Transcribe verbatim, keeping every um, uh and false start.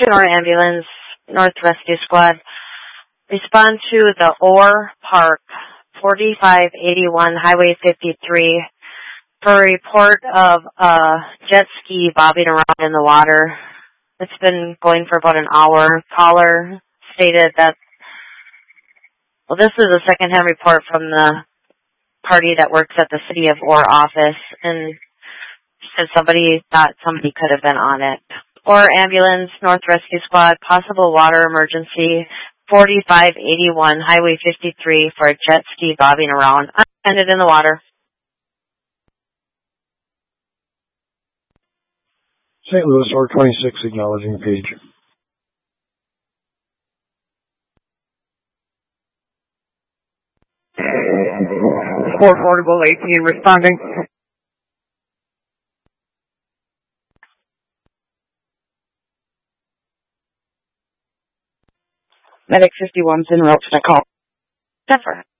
Or Ambulance, North Rescue Squad. Respond to the Orr Park, forty-five eighty-one Highway fifty-three, for a report of a jet ski bobbing around in the water. It's been going for about an hour. Caller stated that, well, this is a secondhand report from the party that works at the City of Orr office, and said somebody thought somebody could have been on it. Orr Ambulance, North Rescue Squad, possible water emergency, forty-five eighty-one Highway fifty-three for a jet ski bobbing around, unattended in the water. Saint Louis, R twenty-six, acknowledging page. four forty-one eighteen, responding. Medic fifty-one's en route to the call. Zephyr.